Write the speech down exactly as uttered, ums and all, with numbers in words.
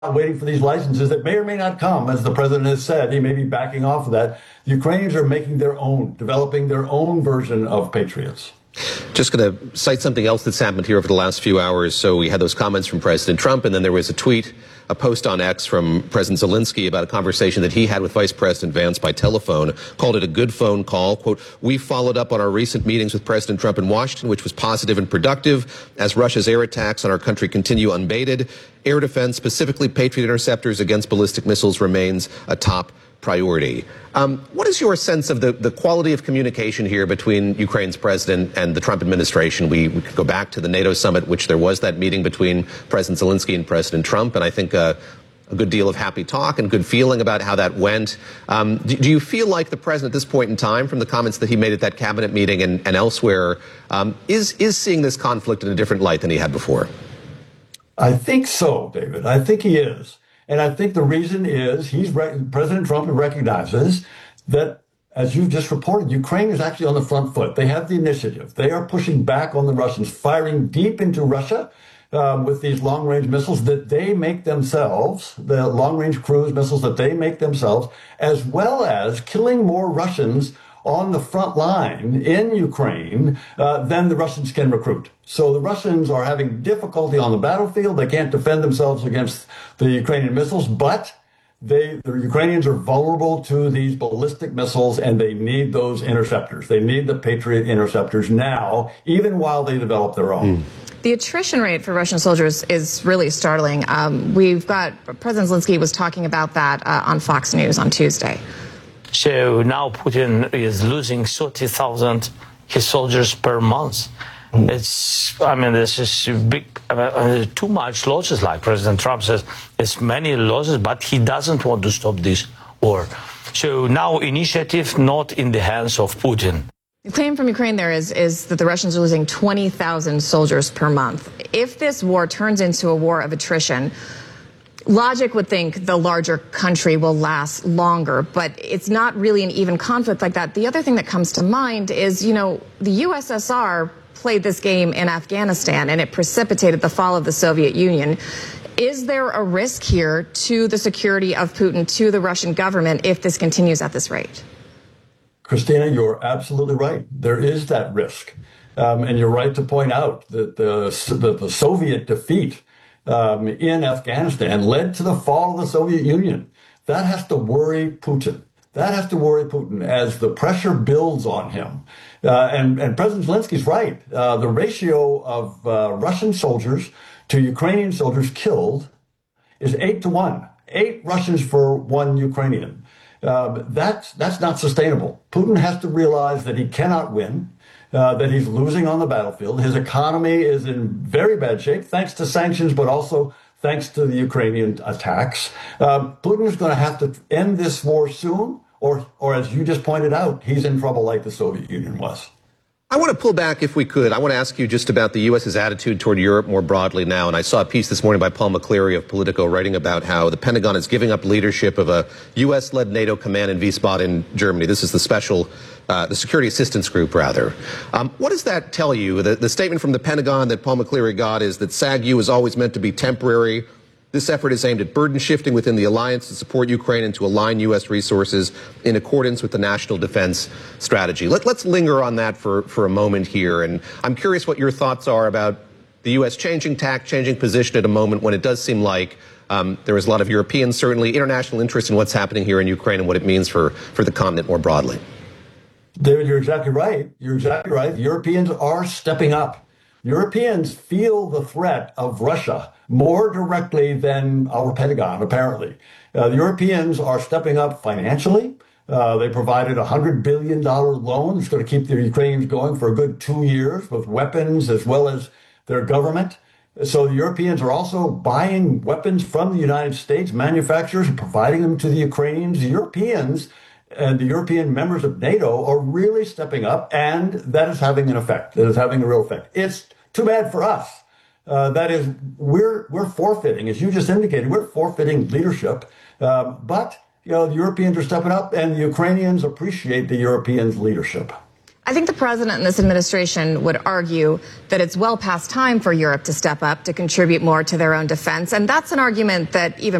waiting for these licenses that may or may not come, as the president has said. He may be backing off of that. The Ukrainians are making their own, developing their own version of Patriots. Just going to cite something else that's happened here over the last few hours. So we had those comments from President Trump, and then there was a tweet, a post on X from President Zelensky about a conversation that he had with Vice President Vance by telephone, called it a good phone call. Quote, "We followed up on our recent meetings with President Trump in Washington, which was positive and productive, as Russia's air attacks on our country continue unabated. Air defense, specifically Patriot interceptors against ballistic missiles, remains a top priority." Um, what is your sense of the, the quality of communication here between Ukraine's president and the Trump administration? We, we could go back to the NATO summit, which there was that meeting between President Zelensky and President Trump, and I think uh, a good deal of happy talk and good feeling about how that went. Um, do, do you feel like the president at this point in time, from the comments that he made at that cabinet meeting and, and elsewhere, um, is, is seeing this conflict in a different light than he had before? I think so, David. I think he is. And I think the reason is he's President Trump recognizes that, as you've just reported, Ukraine is actually on the front foot. They have the initiative. They are pushing back on the Russians, firing deep into Russia um, with these long-range missiles that they make themselves, the long-range cruise missiles that they make themselves, as well as killing more Russians on the front line in Ukraine uh, than the Russians can recruit. So the Russians are having difficulty on the battlefield. They can't defend themselves against the Ukrainian missiles, but they, the Ukrainians are vulnerable to these ballistic missiles, and they need those interceptors. They need the Patriot interceptors now, even while they develop their own. Mm. The attrition rate for Russian soldiers is really startling. Um, we've got, President Zelensky was talking about that uh, on Fox News on Tuesday. So now Putin is losing thirty thousand his soldiers per month. Mm. It's, I mean, this is big, uh, too much losses, like President Trump says. It's many losses, but he doesn't want to stop this war. So now initiative not in the hands of Putin. The claim from Ukraine there is, is that the Russians are losing twenty thousand soldiers per month. If this war turns into a war of attrition, logic would think the larger country will last longer, but it's not really an even conflict like that. The other thing that comes to mind is, you know, the U S S R played this game in Afghanistan, and it precipitated the fall of the Soviet Union. Is there a risk here to the security of Putin, to the Russian government, if this continues at this rate? Christina, you're absolutely right. There is that risk. Um, and you're right to point out that the, the, the Soviet defeat Um, in Afghanistan led to the fall of the Soviet Union. That has to worry Putin. That has to worry Putin as the pressure builds on him. Uh, and, and President Zelensky's right. Uh, the ratio of uh, Russian soldiers to Ukrainian soldiers killed is eight to one. Eight Russians for one Ukrainian. Uh, that's, that's not sustainable. Putin has to realize that he cannot win. Uh, that he's losing on the battlefield. His economy is in very bad shape, thanks to sanctions, but also thanks to the Ukrainian attacks. Uh, Putin is going to have to end this war soon, or, or as you just pointed out, he's in trouble like the Soviet Union was. I want to pull back, if we could. I want to ask you just about the U S's attitude toward Europe more broadly now. And I saw a piece this morning by Paul McCleary of Politico writing about how the Pentagon is giving up leadership of a U S-led NATO command in Wiesbaden, Germany. This is the special, uh, the Security Assistance Group, rather. Um, what does that tell you? The, the statement from the Pentagon that Paul McCleary got is that SAGU is always meant to be temporary. This effort is aimed at burden shifting within the alliance to support Ukraine and to align U S resources in accordance with the national defense strategy. Let, let's linger on that for, for a moment here. And I'm curious what your thoughts are about the U S changing tack, changing position at a moment when it does seem like um, there is a lot of European, certainly international interest in what's happening here in Ukraine and what it means for, for the continent more broadly. David, you're exactly right. You're exactly right. The Europeans are stepping up. Europeans feel the threat of Russia more directly than our Pentagon, apparently. Uh, the Europeans are stepping up financially. Uh, they provided a one hundred billion dollars loan that's going to keep the Ukrainians going for a good two years with weapons as well as their government. So the Europeans are also buying weapons from the United States manufacturers and providing them to the Ukrainians. The Europeans and the European members of NATO are really stepping up, and that is having an effect. That is having a real effect. It's too bad for us. Uh, that is, we're we're forfeiting, as you just indicated, we're forfeiting leadership. Um, but you know, the Europeans are stepping up, and the Ukrainians appreciate the Europeans' leadership. I think the president and this administration would argue that it's well past time for Europe to step up to contribute more to their own defense. And that's an argument that even